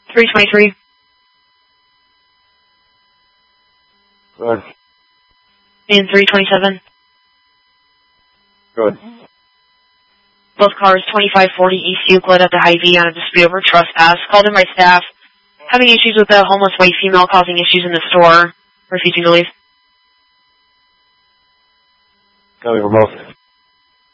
323. Good. And 327. Good. Both cars 2540 East Euclid at the Hy-Vee on a dispute over trespass. Called in by staff. Having issues with a homeless white female causing issues in the store. Refusing to leave. Copy for both.